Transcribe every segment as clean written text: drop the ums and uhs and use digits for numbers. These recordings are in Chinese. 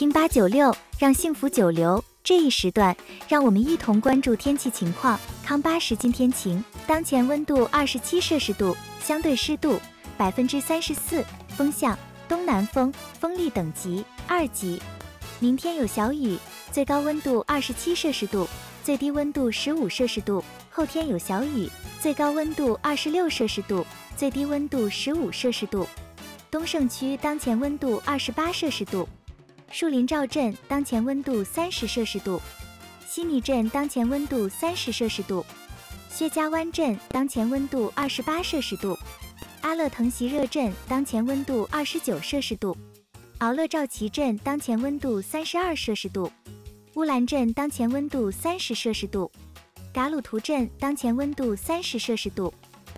听896，让幸福久留。这一时段，让我们一同关注天气情况。康巴时今天晴，当前温度27摄氏度，相对湿度34%，风向东南风，风力等级2级。明天有小雨，最高温度27摄氏度，最低温度15摄氏度。后天有小雨，最高温度26摄氏度，最低温度15摄氏度。东胜区当前温度28摄氏度，树林赵镇当前温度30摄氏度，西米镇当前温度30摄氏度，薛家湾镇当前温度28摄氏度，阿勒腾席热镇当前温度29摄氏度，敖勒赵旗镇当前温度32摄氏度，乌兰镇当前温度30摄氏度，噶鲁图镇当前温度30摄氏度。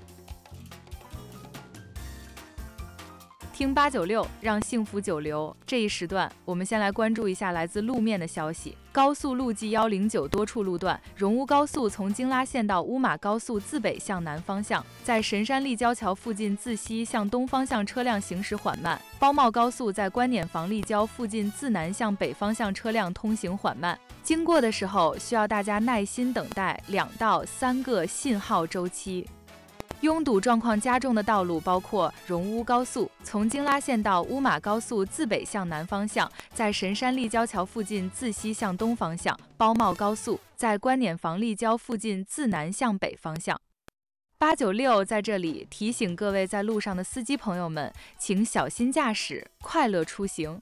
听896，让幸福久留。这一时段，我们先来关注一下来自路面的消息。高速路 G109多处路段，荣乌高速从京拉线到乌马高速自北向南方向，在神山立交桥附近自西向东方向车辆行驶缓慢；包茂高速在观碾房立交附近自南向北方向车辆通行缓慢。经过的时候，需要大家耐心等待2到3个信号周期。拥堵状况加重的道路包括荣乌高速从京拉线到乌马高速自北向南方向，在神山立交桥附近自西向东方向；包茂高速在观碾房立交附近自南向北方向。896在这里提醒各位在路上的司机朋友们，请小心驾驶，快乐出行。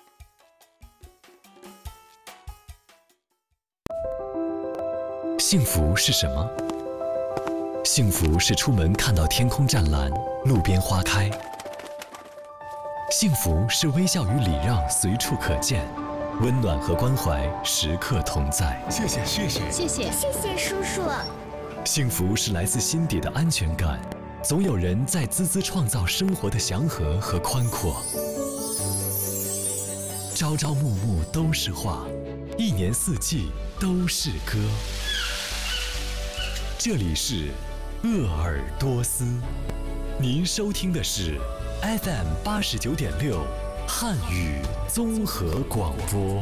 幸福是什么？幸福是出门看到天空湛蓝，路边花开。幸福是微笑与礼让随处可见，温暖和关怀时刻同在。 谢谢叔叔。 幸福是来自心底的安全感，总有人在孜孜创造生活的祥和和宽阔。朝朝暮暮都是画，一年四季都是歌。这里是鄂尔多斯，您收听的是 FM 89.6汉语综合广播。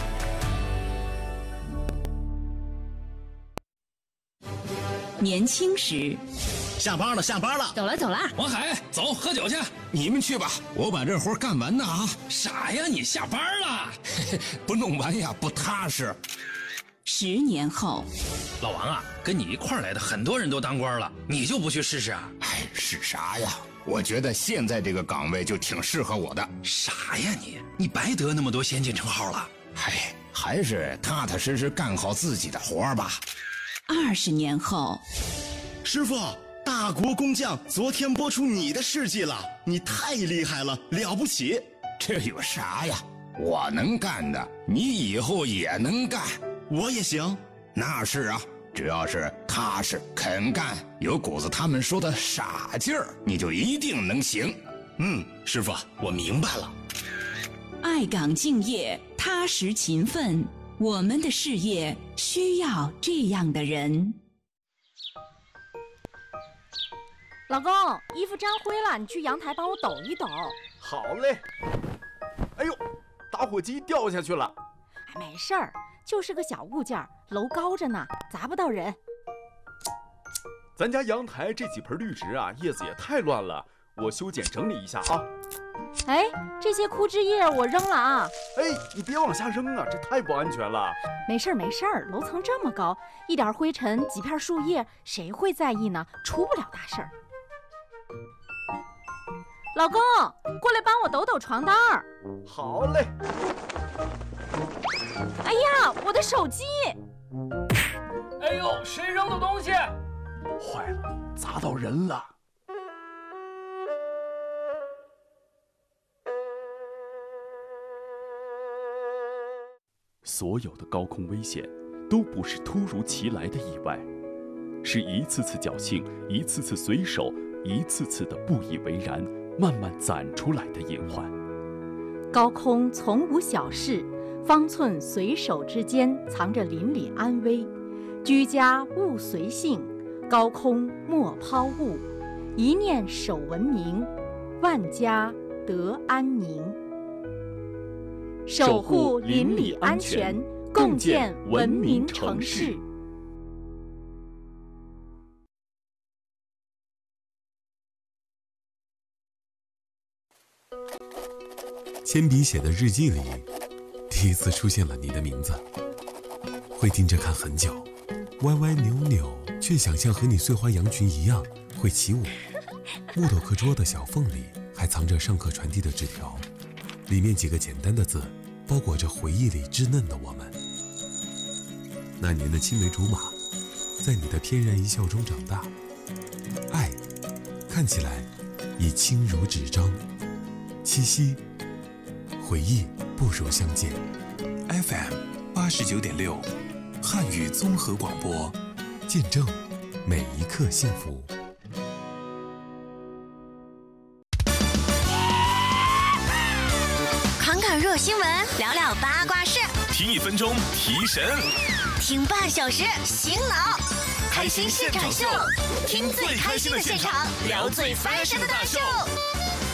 年轻时， 下班了， 走了。 王海，走，喝酒去。 你们去吧，我把这活干完呢啊！ 傻呀，你下班了， 不弄完呀不踏实。 10年后， 老王啊，跟你一块儿来的很多人都当官了，你就不去试试啊？ 哎，是啥呀？我觉得现在这个岗位就挺适合我的。 傻呀你白得那么多先进称号了。 哎，还是踏踏实实干好自己的活吧。 20年后， 师傅，大国工匠昨天播出你的事迹了，你太厉害了，了不起。 这有啥呀？我能干的，你以后也能干。 我也行。 那是啊，只要是踏实肯干，有股子他们说的傻劲儿，你就一定能行。 师傅，我明白了。 爱岗敬业，踏实勤奋，我们的事业需要这样的人。 老公，衣服沾灰了，你去阳台帮我抖一抖。 好嘞。哎呦，打火机掉下去了。 没事儿，就是个小物件，楼高着呢，砸不到人。 咱家阳台这几盆绿植啊，叶子也太乱了，我修剪整理一下啊。 哎，这些枯枝叶我扔了啊。 哎，你别往下扔啊，这太不安全了。 没事儿，楼层这么高，一点灰尘几片树叶谁会在意呢？出不了大事儿。老公，过来帮我抖抖床单儿。 好嘞。 哎呀，我的手机！ 哎呦，谁扔的东西？ 坏了，砸到人了。所有的高空危险都不是突如其来的意外，是一次次侥幸，一次次随手，一次次的不以为然，慢慢攒出来的隐患。 高空从无小事，方寸随手之间藏着邻里安危。居家勿随性，高空莫抛物，一念守文明，万家得安宁。 守护邻里安全，共建文明城市。 铅笔写的日记里，第一次出现了你的名字。会盯着看很久，歪歪扭扭，却想象和你碎花羊群一样会起舞。木头课桌的小缝里还藏着上课传递的纸条，里面几个简单的字，包裹着回忆里稚嫩的我们。那年的青梅竹马，在你的翩然一笑中长大。爱，看起来已轻如纸张。七夕，回忆不如相见。 FM 89.6，汉语综合广播， 见证每一刻幸福。 侃侃热新闻，聊聊八卦事， 听1分钟提神， 听半小时醒脑。开心现场秀，听最开心的现场，聊最翻身的大秀。